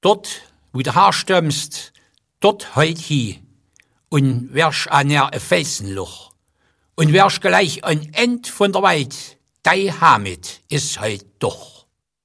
Dort, wo du herstammst, dort heut hi. Und wärst an ein Felsenloch. Und wärst gleich ein End von der Welt. Dei Hamid ist heut doch.